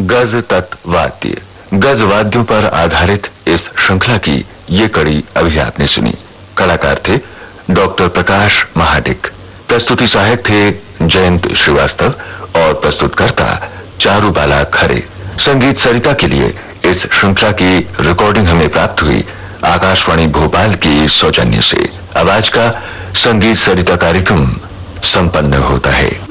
गज तत्वाद्य। गज वाद्यों पर आधारित इस श्रृंखला की ये कड़ी अभी आपने सुनी। कलाकार थे डॉक्टर प्रकाश महाडिक, प्रस्तुति सहायक थे जयंत श्रीवास्तव और प्रस्तुतकर्ता चारुबाला खरे। संगीत सरिता के लिए इस श्रृंखला की रिकॉर्डिंग हमें प्राप्त हुई आकाशवाणी भोपाल की सौजन्य से। अब आज का संगीत सरिता कार्यक्रम संपन्न होता है।